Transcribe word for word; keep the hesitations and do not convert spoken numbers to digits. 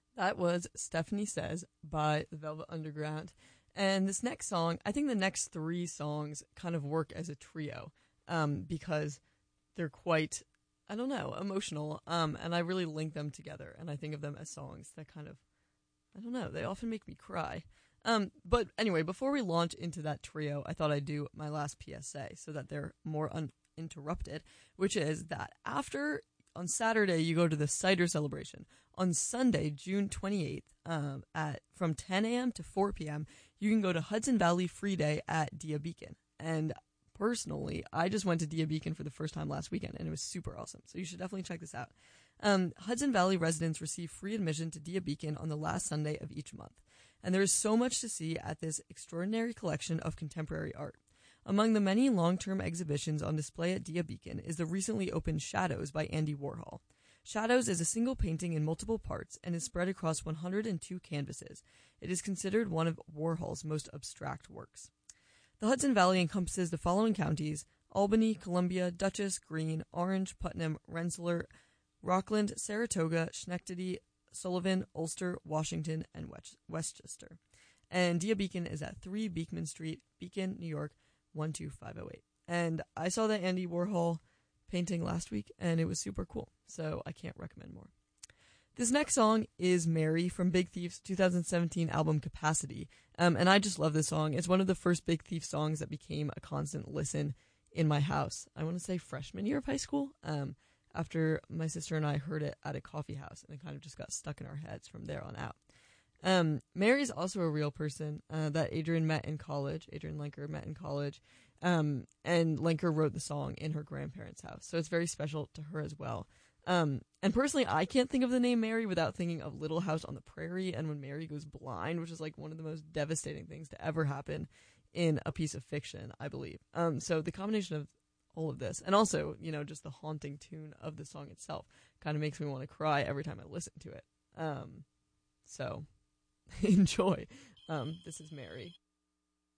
That was Stephanie Says by the Velvet Underground. And this next song, I think the next three songs kind of work as a trio um, because they're quite, I don't know, emotional. Um, and I really link them together. And I think of them as songs that kind of, I don't know, they often make me cry. Um, but anyway, before we launch into that trio, I thought I'd do my last P S A so that they're more uninterrupted, which is that after on Saturday, you go to the cider celebration. On Sunday, June twenty-eighth, um, at from ten a.m. to four p.m., you can go to Hudson Valley Free Day at Dia Beacon. And personally, I just went to Dia Beacon for the first time last weekend, and it was super awesome. So you should definitely check this out. Um, Hudson Valley residents receive free admission to Dia Beacon on the last Sunday of each month. And there is so much to see at this extraordinary collection of contemporary art. Among the many long-term exhibitions on display at Dia Beacon is the recently opened Shadows by Andy Warhol. Shadows is a single painting in multiple parts and is spread across one hundred two canvases. It is considered one of Warhol's most abstract works. The Hudson Valley encompasses the following counties: Albany, Columbia, Dutchess, Greene, Orange, Putnam, Rensselaer, Rockland, Saratoga, Schenectady, Sullivan, Ulster, Washington, and Westchester. And Dia Beacon is at three Beekman Street, Beacon, New York, one two five oh eight. And I saw that Andy Warhol painting last week, and it was super cool, so I can't recommend more. This next song is Mary from Big Thief's two thousand seventeen album Capacity, um, and I just love this song. It's one of the first Big Thief songs that became a constant listen in my house. I want to say freshman year of high school, um, after my sister and I heard it at a coffee house, and it kind of just got stuck in our heads from there on out. Um, Mary's also a real person uh, that Adrian met in college. Adrian Lenker met in college, um, and Lenker wrote the song in her grandparents' house, so it's very special to her as well. Um, and personally, I can't think of the name Mary without thinking of Little House on the Prairie and when Mary goes blind, which is like one of the most devastating things to ever happen in a piece of fiction, I believe. Um, so the combination of all of this, and also, you know, just the haunting tune of the song itself kind of makes me want to cry every time I listen to it. Um, so... Enjoy. Um, this is Mary.